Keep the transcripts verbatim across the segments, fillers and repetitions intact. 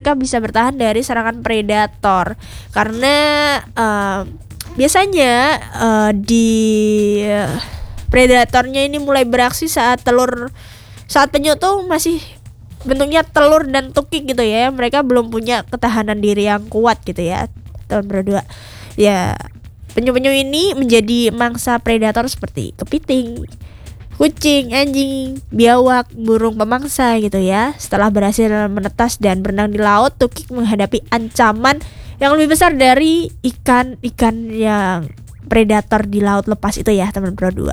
mereka bisa bertahan dari serangan predator. Karena uh, biasanya uh, di uh, predatornya ini mulai beraksi saat telur saat penyu tuh masih bentuknya telur dan tukik gitu ya. Mereka belum punya ketahanan diri yang kuat gitu ya, teman berdua. Ya, penyu-penyu ini menjadi mangsa predator seperti kepiting, kucing, anjing, biawak, burung pemangsa gitu ya. Setelah berhasil menetas dan berenang di laut, tukik menghadapi ancaman yang lebih besar dari ikan-ikan yang predator di laut lepas itu ya, teman berdua.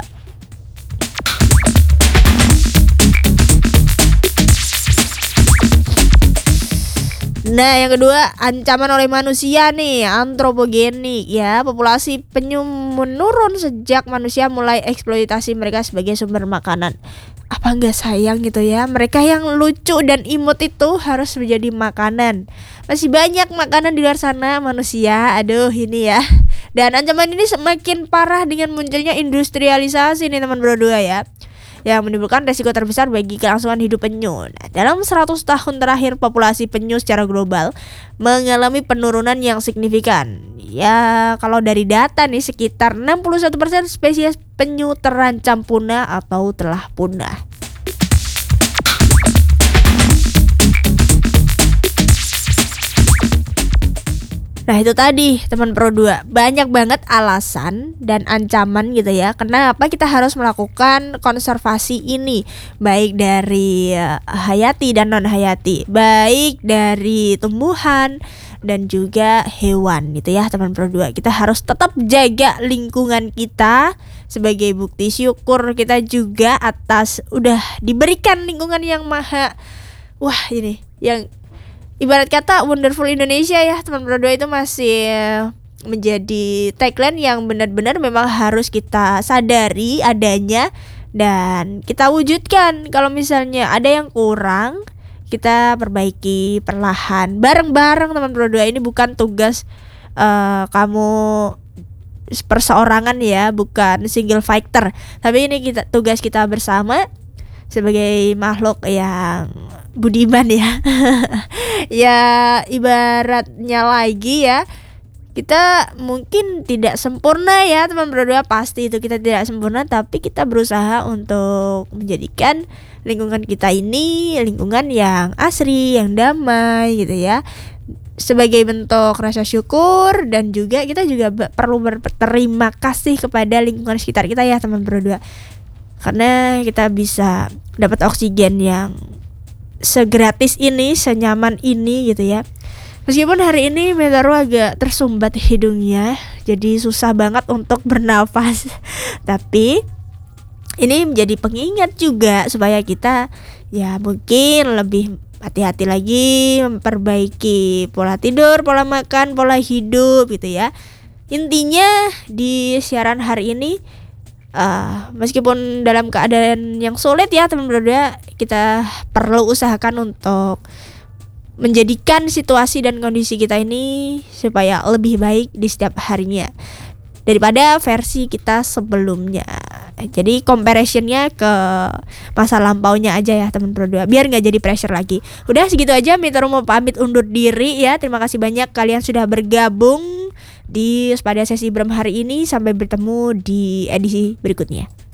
Nah, yang kedua, ancaman oleh manusia nih, antropogenik ya. Populasi penyu menurun sejak manusia mulai eksploitasi mereka sebagai sumber makanan. Apa enggak sayang gitu ya, mereka yang lucu dan imut itu harus menjadi makanan. Masih banyak makanan di luar sana manusia. Aduh, ini ya. Dan ancaman ini semakin parah dengan munculnya industrialisasi nih teman berdua ya, yang menimbulkan resiko terbesar bagi kelangsungan hidup penyu. Nah, dalam seratus tahun terakhir populasi penyu secara global mengalami penurunan yang signifikan. Ya, kalau dari data nih sekitar enam puluh satu persen spesies penyu terancam punah atau telah punah. Nah, itu tadi teman Pro dua, banyak banget alasan dan ancaman gitu ya, kenapa kita harus melakukan konservasi ini, baik dari uh, hayati dan non hayati, baik dari tumbuhan dan juga hewan gitu ya teman Pro dua. Kita harus tetap jaga lingkungan kita sebagai bukti syukur kita juga atas udah diberikan lingkungan yang maha, wah ini yang ibarat kata wonderful Indonesia ya teman Pro dua, itu masih menjadi tagline yang benar-benar memang harus kita sadari adanya dan kita wujudkan. Kalau misalnya ada yang kurang, kita perbaiki perlahan bareng-bareng teman Pro dua. Ini bukan tugas uh, kamu perseorangan ya, bukan single fighter, tapi ini kita tugas kita bersama sebagai makhluk yang budiman ya. Ya ibaratnya lagi ya, kita mungkin tidak sempurna ya teman berdua, pasti itu kita tidak sempurna, tapi kita berusaha untuk menjadikan lingkungan kita ini lingkungan yang asri, yang damai gitu ya, sebagai bentuk rasa syukur. Dan juga kita juga perlu berterima kasih kepada lingkungan sekitar kita ya teman berdua, karena kita bisa dapat oksigen yang segratis ini, senyaman ini gitu ya. Meskipun hari ini Metaro agak tersumbat hidungnya, jadi susah banget untuk bernafas, tapi ini menjadi pengingat juga supaya kita ya mungkin lebih hati-hati lagi, memperbaiki pola tidur, pola makan, pola hidup gitu ya. Intinya di siaran hari ini, Uh, meskipun dalam keadaan yang sulit ya teman berdua, kita perlu usahakan untuk menjadikan situasi dan kondisi kita ini supaya lebih baik di setiap harinya daripada versi kita sebelumnya. Jadi comparisonnya ke masa lampaunya aja ya teman berdua, biar gak jadi pressure lagi. Udah segitu aja, Metaro mau pamit undur diri ya. Terima kasih banyak kalian sudah bergabung di pada sesi Bram hari ini. Sampai bertemu di edisi berikutnya.